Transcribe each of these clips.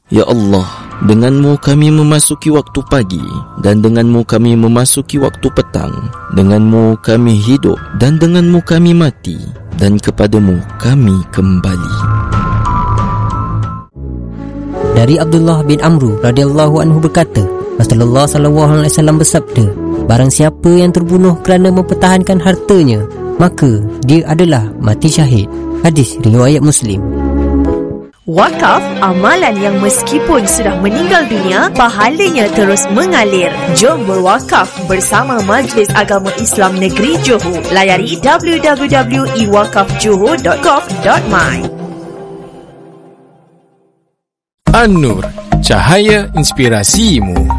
Ya Allah, dengan-Mu kami memasuki waktu pagi, dan dengan-Mu kami memasuki waktu petang. Dengan-Mu kami hidup, dan dengan-Mu kami mati, dan kepada-Mu kami kembali. Dari Abdullah bin Amru radhiyallahu anhu berkata, Rasulullah sallallahu alaihi wasallam bersabda, barang siapa yang terbunuh kerana mempertahankan hartanya, maka dia adalah mati syahid. Hadis riwayat Muslim. Wakaf, amalan yang meskipun sudah meninggal dunia, pahalanya terus mengalir. Jom berwakaf bersama Majlis Agama Islam Negeri Johor. Layari www.iwakafjohor.gov.my. An-Nur, cahaya inspirasimu.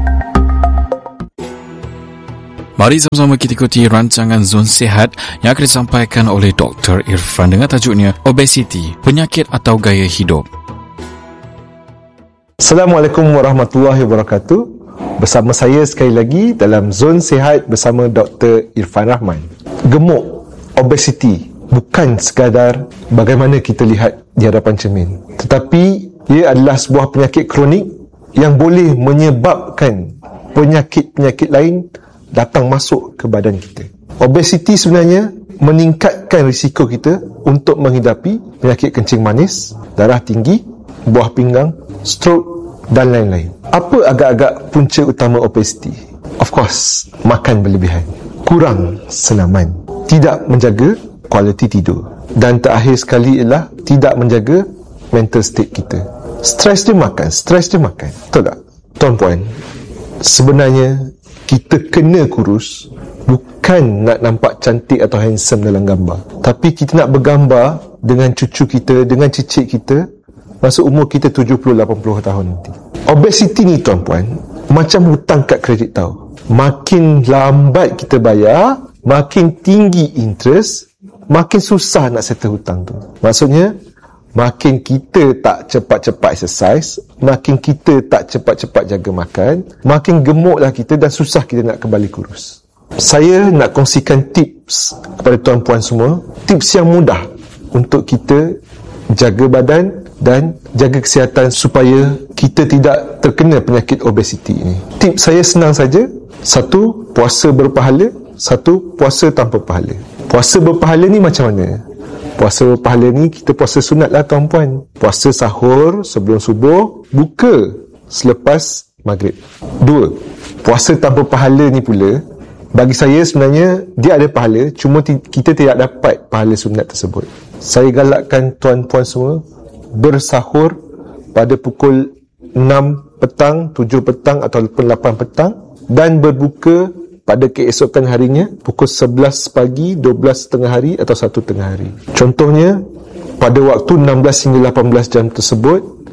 Mari sama-sama kita ikuti rancangan Zon Sihat yang akan disampaikan oleh Dr. Irfan dengan tajuknya Obesiti, Penyakit atau Gaya Hidup. Assalamualaikum warahmatullahi wabarakatuh. Bersama saya sekali lagi dalam Zon Sihat bersama Dr. Irfan Rahman. Gemuk, obesiti bukan sekadar bagaimana kita lihat di hadapan cermin, tetapi ia adalah sebuah penyakit kronik yang boleh menyebabkan penyakit-penyakit lain datang masuk ke badan kita. Obesiti sebenarnya meningkatkan risiko kita untuk menghidapi penyakit kencing manis, darah tinggi, buah pinggang, stroke dan lain-lain. Apa agak-agak punca utama obesiti? Of course, makan berlebihan, kurang senaman, tidak menjaga kualiti tidur, dan terakhir sekali ialah tidak menjaga mental state kita. Stres dia makan. Betul tak? Tuan-puan, sebenarnya kita kena kurus bukan nak nampak cantik atau handsome dalam gambar, tapi kita nak bergambar dengan cucu kita, dengan cicit kita masa umur kita 70-80 tahun nanti. Obesiti ni tuan-puan macam hutang kad kredit tau. Makin lambat kita bayar, makin tinggi interest, makin susah nak settle hutang tu. Maksudnya makin kita tak cepat-cepat exercise, makin kita tak cepat-cepat jaga makan, makin gemuklah kita dan susah kita nak kembali kurus. Saya nak kongsikan tips kepada tuan-puan semua, tips yang mudah untuk kita jaga badan dan jaga kesihatan supaya kita tidak terkena penyakit obesiti ini. Tips saya senang saja. 1, puasa berpahala. 1, puasa tanpa pahala. Puasa berpahala ni macam mana? Puasa berpahala ni kita puasa sunat lah tuan-puan. Puasa sahur sebelum subuh, buka selepas maghrib. 2, puasa tanpa pahala ni pula, bagi saya sebenarnya dia ada pahala, cuma kita tidak dapat pahala sunat tersebut. Saya galakkan tuan-puan semua bersahur pada pukul 6 petang, 7 petang ataupun 8 petang, dan berbuka pada keesokan harinya pukul 11 pagi, 12 tengah hari atau 1 tengah hari. Contohnya, pada waktu 16 hingga 18 jam tersebut,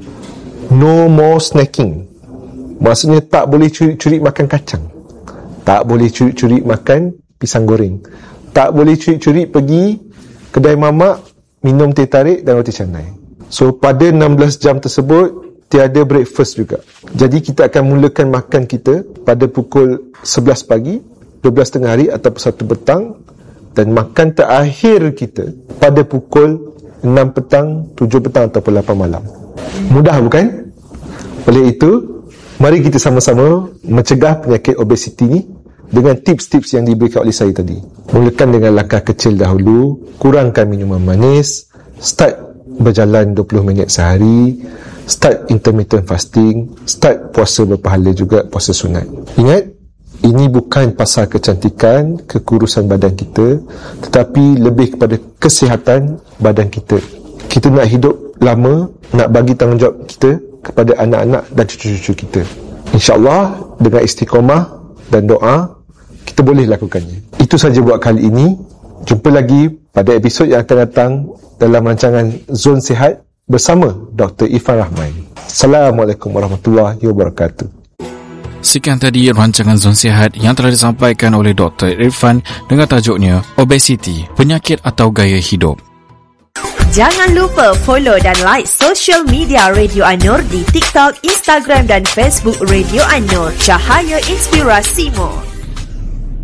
no more snacking. Maksudnya tak boleh curi-curi makan kacang, tak boleh curi-curi makan pisang goreng, tak boleh curi-curi pergi kedai mamak minum teh tarik dan roti canai. So pada 16 jam tersebut tiada breakfast juga. Jadi kita akan mulakan makan kita pada pukul 11 pagi, 12 tengah hari ataupun 1 petang, dan makan terakhir kita pada pukul 6 petang, 7 petang ataupun 8 malam. Mudah bukan? Oleh itu, mari kita sama-sama mencegah penyakit obesiti ni dengan tips-tips yang diberikan oleh saya tadi. Mulakan dengan langkah kecil dahulu, kurangkan minuman manis, start berjalan 20 minit sehari, start intermittent fasting, start puasa berpahala juga, puasa sunat. Ingat, ini bukan pasal kecantikan, kekurusan badan kita, tetapi lebih kepada kesihatan badan kita. Kita nak hidup lama, nak bagi tanggungjawab kita kepada anak-anak dan cucu-cucu kita. InsyaAllah dengan istiqamah dan doa, kita boleh lakukannya. Itu saja buat kali ini. Jumpa lagi pada episod yang akan datang dalam rancangan Zon Sihat bersama Dr. Irfan Rahman. Assalamualaikum warahmatullahi wabarakatuh. Sekian tadi rancangan Zon Sihat yang telah disampaikan oleh Dr. Irfan dengan tajuknya Obesiti, Penyakit atau Gaya Hidup. Jangan lupa follow dan like social media Radio An-Nur di TikTok, Instagram dan Facebook Radio An-Nur. Cahaya Inspirasimu.